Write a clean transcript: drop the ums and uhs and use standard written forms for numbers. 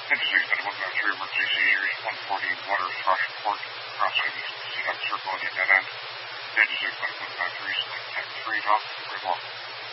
Interstate 193 emergency area 140 Water Thrush Port, crossing Sea Circle at dead end. Interstate 193 select 10-3 off, report.